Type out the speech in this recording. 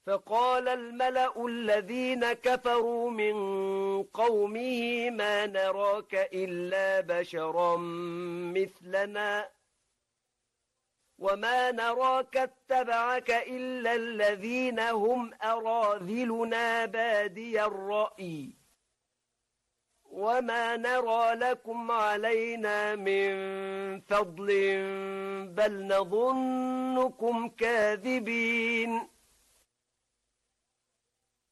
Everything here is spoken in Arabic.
فقال الملأ الذين كفروا من قومه ما نراك إلا بشرا مثلنا وما نراك اتبعك إلا الذين هم أراذلنا بادي الرأي وما نرى لكم علينا من فضل بل نظنكم كاذبين